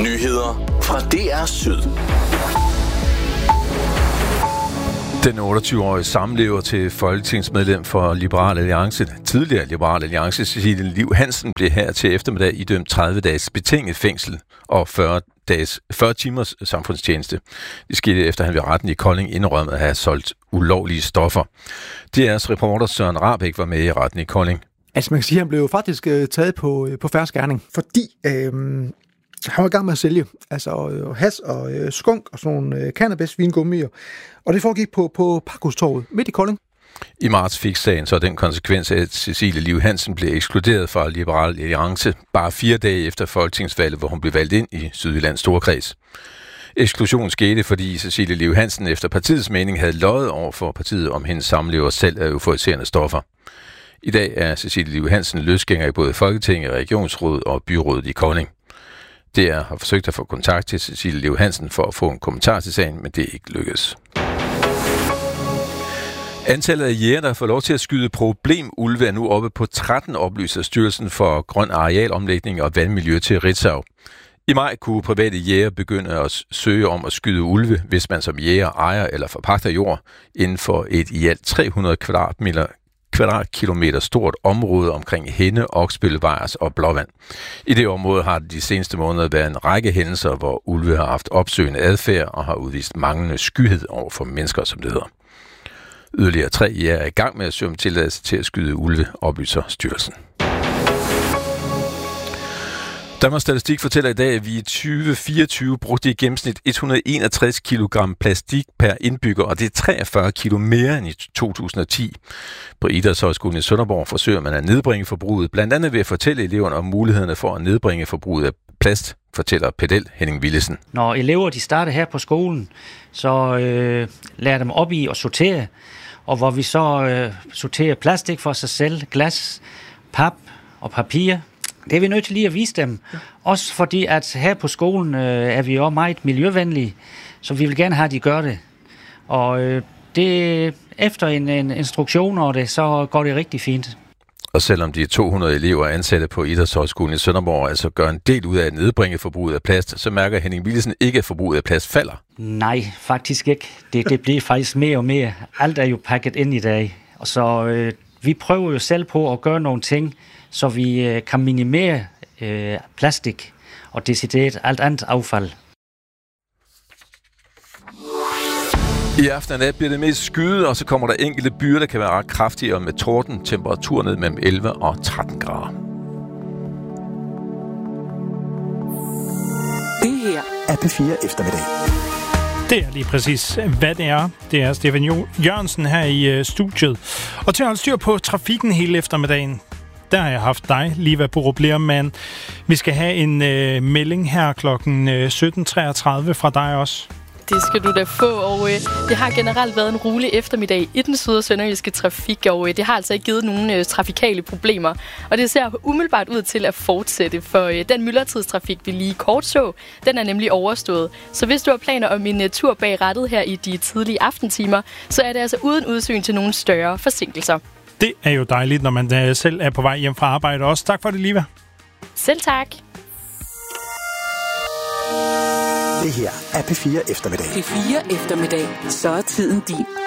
Nyheder fra DR Syd. Den 28-årige samlever til folketingsmedlem for Liberal Alliance, tidligere Liberal Alliance, Cecilie Liv Hansen, blev her til eftermiddag idømt 30 dages betinget fængsel og 40 timers samfundstjeneste. Det skete efter, han ved retten i Kolding indrømmede at have solgt ulovlige stoffer. DR's reporter Søren Rahbek var med i retten i Kolding. Altså man kan sige, at han blev faktisk taget på fersk gerning, fordi han var i gang med at sælge hash og skunk og sådan nogle cannabis-vingummier. Og det foregik på Parkhustorvet midt i Kolding. I marts fik sagen så den konsekvens, at Cecilie Liv Hansen blev ekskluderet fra Liberal Alliance bare 4 dage efter folketingsvalget, hvor hun blev valgt ind i Sydjyllands Storkreds. Eksklusionen skete, fordi Cecilie Liv Hansen efter partiets mening havde løjet over for partiet om hendes samlever salg af euforiserende stoffer. I dag er Cecilie Liv Hansen løsgænger i både Folketinget, Regionsrådet og Byrådet i Kolding. DR har forsøgt at få kontakt til Cecilie Liv Hansen for at få en kommentar til sagen, men det er ikke lykkedes. Antallet af jæger, der får lov til at skyde problemulve, er nu oppe på 13, oplyser Styrelsen for Grøn Arealomlægning og Vandmiljø til Ritzau. I maj kunne private jæger begynde at søge om at skyde ulve, hvis man som jæger ejer eller forpagter jord inden for et i alt 300 kvadratkilometer stort område omkring Henne, Oksbøl, Vejers og Blåvand. I det område har det de seneste måneder været en række hændelser, hvor ulve har haft opsøgende adfærd og har udvist manglende skyhed over for mennesker, som det hedder. Yderligere 3 jæger er i gang med at søge om tilladelse til at skyde ulve, oplyser styrelsen. Danmarks Statistik fortæller i dag, at vi i 2024 brugte i gennemsnit 161 kg plastik per indbygger, og det er 43 kilo mere end i 2010. På Idrætshøjskolen i Sønderborg forsøger man at nedbringe forbruget, blandt andet ved at fortælle eleverne om mulighederne for at nedbringe forbruget af plast, fortæller pedel Henning Willesen. Når elever de starter her på skolen, så lærer dem op i at sortere, og hvor vi så sorterer plastik for sig selv, glas, pap og papir. Det er vi nødt til lige at vise dem. Også fordi, at her på skolen er vi også meget miljøvenlige, så vi vil gerne have, at de gør det. Og det efter en instruktion over det, så går det rigtig fint. Og selvom de 200 elever ansatte på Idrætshøjskolen i Sønderborg altså gør en del ud af at nedbringe forbruget af plast, så mærker Henning Willesen ikke, at forbruget af plast falder. Nej, faktisk ikke. Det bliver faktisk mere og mere. Alt er jo pakket ind i dag. Og så vi prøver jo selv på at gøre nogle ting, så vi kan minimere plastik og decideret alt andet affald. I aften og nat bliver det mest skyet, og så kommer der enkelte byer, der kan være ret kraftige, og med torden temperatur ned mellem 11 og 13 grader. Det her er P4 Eftermiddag. Det er lige præcis, hvad det er. Det er Stefan Jørgensen her i studiet. Og til at holde styr på trafikken hele eftermiddagen, der har jeg haft dig, Liva Borup-Lermann. Vi skal have en melding her klokken 17.33 fra dig også. Det skal du da få, og det har generelt været en rolig eftermiddag i den syd- og sønderjyske trafik, og det har altså ikke givet nogen trafikale problemer. Og det ser umiddelbart ud til at fortsætte, for den myldretidstrafik, vi lige kort så, den er nemlig overstået. Så hvis du har planer om en tur bag rattet her i de tidlige aftentimer, så er det altså uden udsyn til nogle større forsinkelser. Det er jo dejligt, når man selv er på vej hjem fra arbejde også. Tak for det, Liva. Selv tak. Det her er P4 Eftermiddag. P4 Eftermiddag. Så er tiden din.